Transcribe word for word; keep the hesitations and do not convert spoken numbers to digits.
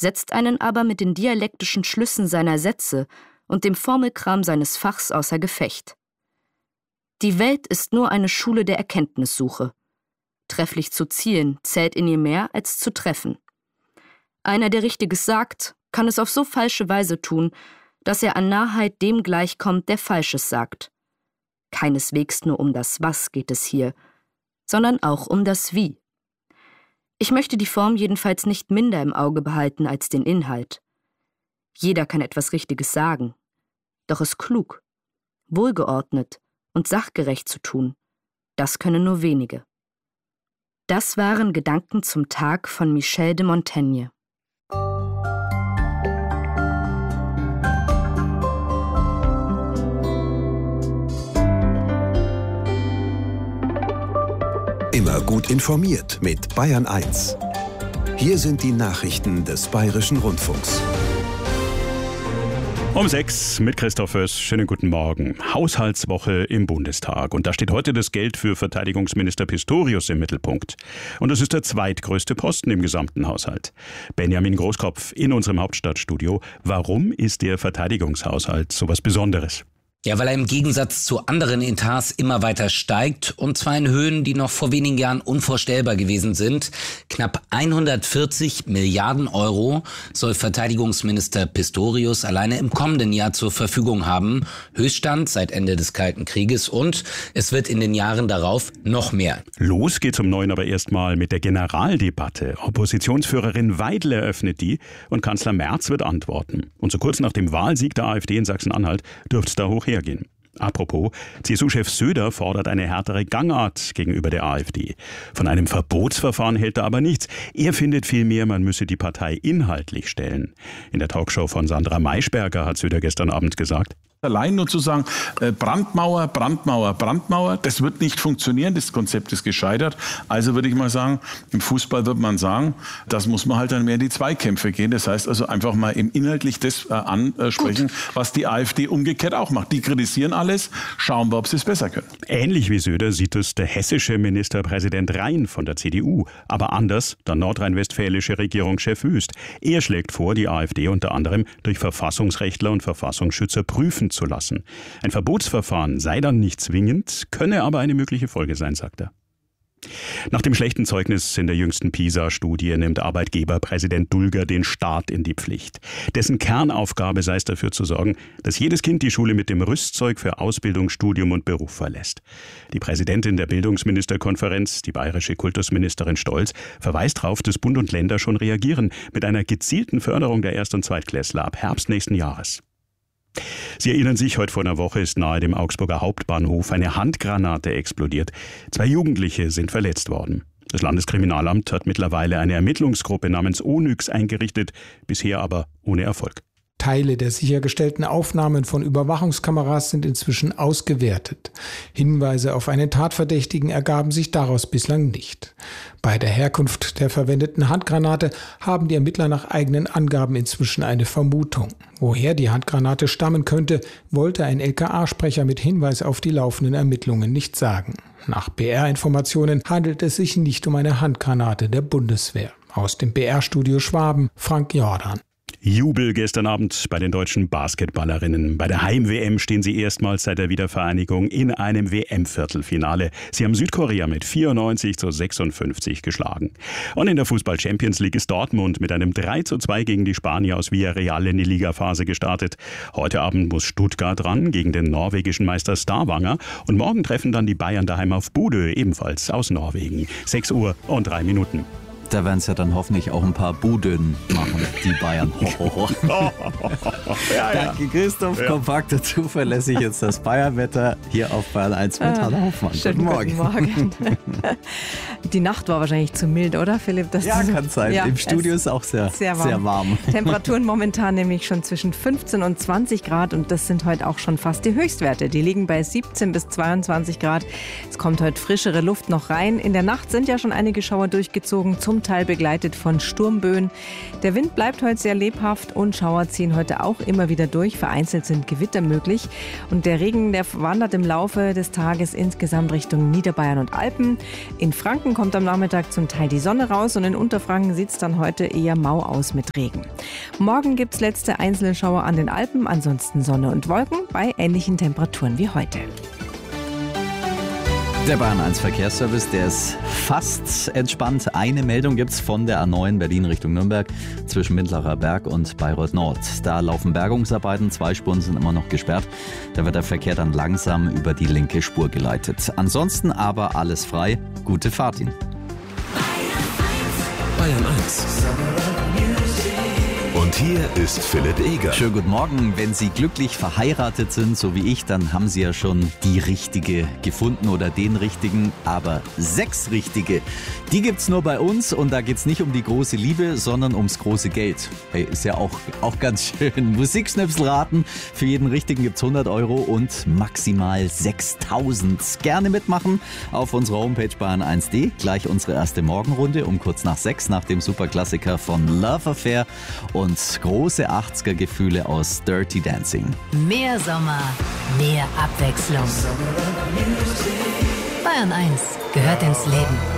setzt einen aber mit den dialektischen Schlüssen seiner Sätze und dem Formelkram seines Fachs außer Gefecht. Die Welt ist nur eine Schule der Erkenntnissuche. Trefflich zu zielen zählt in ihr mehr als zu treffen. Einer, der Richtiges sagt, kann es auf so falsche Weise tun, dass er an Narrheit dem gleichkommt, der Falsches sagt. Keineswegs nur um das Was geht es hier, sondern auch um das Wie. Ich möchte die Form jedenfalls nicht minder im Auge behalten als den Inhalt. Jeder kann etwas Richtiges sagen, doch es klug, wohlgeordnet und sachgerecht zu tun, das können nur wenige. Das waren Gedanken zum Tag von Michel de Montaigne. Immer gut informiert mit Bayern eins. Hier sind die Nachrichten des Bayerischen Rundfunks. Um sechs mit Christoph Föß. Schönen guten Morgen. Haushaltswoche im Bundestag. Und da steht heute das Geld für Verteidigungsminister Pistorius im Mittelpunkt. Und das ist der zweitgrößte Posten im gesamten Haushalt. Benjamin Großkopf in unserem Hauptstadtstudio. Warum ist der Verteidigungshaushalt so was Besonderes? Ja, weil er im Gegensatz zu anderen Etats immer weiter steigt, und zwar in Höhen, die noch vor wenigen Jahren unvorstellbar gewesen sind. Knapp hundertvierzig Milliarden Euro soll Verteidigungsminister Pistorius alleine im kommenden Jahr zur Verfügung haben. Höchststand seit Ende des Kalten Krieges, und es wird in den Jahren darauf noch mehr. Los geht's um neun aber erstmal mit der Generaldebatte. Oppositionsführerin Weidel eröffnet die und Kanzler Merz wird antworten. Und so kurz nach dem Wahlsieg der AfD in Sachsen-Anhalt dürfte es da hoch hergehen. Apropos, C S U-Chef Söder fordert eine härtere Gangart gegenüber der AfD. Von einem Verbotsverfahren hält er aber nichts. Er findet vielmehr, man müsse die Partei inhaltlich stellen. In der Talkshow von Sandra Maischberger hat Söder gestern Abend gesagt: Allein nur zu sagen, Brandmauer, Brandmauer, Brandmauer, das wird nicht funktionieren, das Konzept ist gescheitert. Also würde ich mal sagen, im Fußball wird man sagen, das muss man halt dann mehr in die Zweikämpfe gehen. Das heißt also einfach mal im inhaltlich das ansprechen, Gut. was die AfD umgekehrt auch macht. Die kritisieren alles, schauen wir, ob sie es besser können. Ähnlich wie Söder sieht es der hessische Ministerpräsident Rhein von der C D U. Aber anders der nordrhein-westfälische Regierungschef Wüst. Er schlägt vor, die AfD unter anderem durch Verfassungsrechtler und Verfassungsschützer prüfen zu lassen. Ein Verbotsverfahren sei dann nicht zwingend, könne aber eine mögliche Folge sein, sagt er. Nach dem schlechten Zeugnis in der jüngsten PISA-Studie nimmt Arbeitgeberpräsident Dulger den Staat in die Pflicht. Dessen Kernaufgabe sei es, dafür zu sorgen, dass jedes Kind die Schule mit dem Rüstzeug für Ausbildung, Studium und Beruf verlässt. Die Präsidentin der Bildungsministerkonferenz, die bayerische Kultusministerin Stolz, verweist darauf, dass Bund und Länder schon reagieren mit einer gezielten Förderung der Erst- und Zweitklässler ab Herbst nächsten Jahres. Sie erinnern sich, heute vor einer Woche ist nahe dem Augsburger Hauptbahnhof eine Handgranate explodiert. Zwei Jugendliche sind verletzt worden. Das Landeskriminalamt hat mittlerweile eine Ermittlungsgruppe namens Onyx eingerichtet, bisher aber ohne Erfolg. Teile der sichergestellten Aufnahmen von Überwachungskameras sind inzwischen ausgewertet. Hinweise auf einen Tatverdächtigen ergaben sich daraus bislang nicht. Bei der Herkunft der verwendeten Handgranate haben die Ermittler nach eigenen Angaben inzwischen eine Vermutung. Woher die Handgranate stammen könnte, wollte ein L K A-Sprecher mit Hinweis auf die laufenden Ermittlungen nicht sagen. Nach B R-Informationen handelt es sich nicht um eine Handgranate der Bundeswehr. Aus dem B R-Studio Schwaben, Frank Jordan. Jubel gestern Abend bei den deutschen Basketballerinnen. Bei der Heim-W M stehen sie erstmals seit der Wiedervereinigung in einem W M-Viertelfinale. Sie haben Südkorea mit vierundneunzig zu sechsundfünfzig geschlagen. Und in der Fußball-Champions League ist Dortmund mit einem drei zu zwei gegen die Spanier aus Villarreal in die Ligaphase gestartet. Heute Abend muss Stuttgart ran gegen den norwegischen Meister Stavanger. Und morgen treffen dann die Bayern daheim auf Bodø, ebenfalls aus Norwegen. sechs Uhr und drei Minuten. Da werden es ja dann hoffentlich auch ein paar Budön machen, die Bayern. Ho, ho, ho. ja, ja. Danke, Christoph. Ja. Kompakt und zuverlässig jetzt das Bayernwetter hier auf Bayern eins mit Hanna Hoffmann. Guten Morgen. Morgen. Die Nacht war wahrscheinlich zu mild, oder Philipp? Das ja, ist, kann sein. Ja, im Studio ist auch sehr, sehr warm. Sehr warm. Temperaturen momentan nämlich schon zwischen fünfzehn und zwanzig Grad, und das sind heute auch schon fast die Höchstwerte. Die liegen bei siebzehn bis zweiundzwanzig Grad. Es kommt heute frischere Luft noch rein. In der Nacht sind ja schon einige Schauer durchgezogen. Zum zum Teil begleitet von Sturmböen. Der Wind bleibt heute sehr lebhaft und Schauer ziehen heute auch immer wieder durch. Vereinzelt sind Gewitter möglich. Und der Regen, der wandert im Laufe des Tages insgesamt Richtung Niederbayern und Alpen. In Franken kommt am Nachmittag zum Teil die Sonne raus und in Unterfranken sieht es dann heute eher mau aus mit Regen. Morgen gibt es letzte einzelne Schauer an den Alpen, ansonsten Sonne und Wolken bei ähnlichen Temperaturen wie heute. Der Bayern eins Verkehrsservice, der ist fast entspannt. Eine Meldung gibt es von der A neun Berlin Richtung Nürnberg zwischen Mittlerer Berg und Bayreuth Nord. Da laufen Bergungsarbeiten, zwei Spuren sind immer noch gesperrt. Da wird der Verkehr dann langsam über die linke Spur geleitet. Ansonsten aber alles frei. Gute Fahrt Ihnen. Bayern eins. Und hier ist Philipp Eger. Schönen guten Morgen. Wenn Sie glücklich verheiratet sind, so wie ich, dann haben Sie ja schon die Richtige gefunden oder den Richtigen. Aber sechs Richtige, die gibt's nur bei uns. Und da geht's nicht um die große Liebe, sondern ums große Geld. Hey, ist ja auch, auch ganz schön. Musikschnipsel raten. Für jeden Richtigen gibt's hundert Euro und maximal sechstausend. Gerne mitmachen auf unserer Homepage bayern eins punkt de. Gleich unsere erste Morgenrunde um kurz nach sechs nach dem Superklassiker von Love Affair und große achtziger-Gefühle aus Dirty Dancing. Mehr Sommer, mehr Abwechslung. Bayern eins gehört ins Leben.